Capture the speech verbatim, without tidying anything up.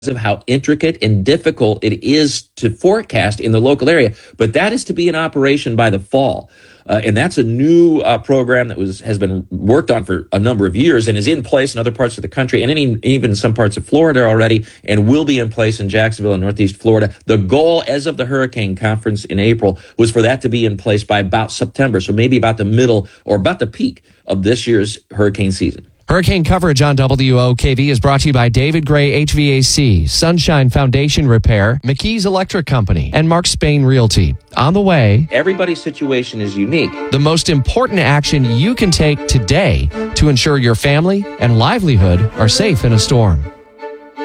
of how intricate and difficult it is to forecast in the local area. But that is to be in operation by the fall. Uh, and that's a new uh, program that was has been worked on for a number of years and is in place in other parts of the country and in, even some parts of Florida already, and will be in place in Jacksonville and Northeast Florida. The goal as of the hurricane conference in April was for that to be in place by about September, so maybe about the middle or about the peak of this year's hurricane season. Hurricane coverage on W O K V is brought to you by David Gray H V A C, Sunshine Foundation Repair, McKee's Electric Company, and Mark Spain Realty. On the way, everybody's situation is unique. The most important action you can take today to ensure your family and livelihood are safe in a storm.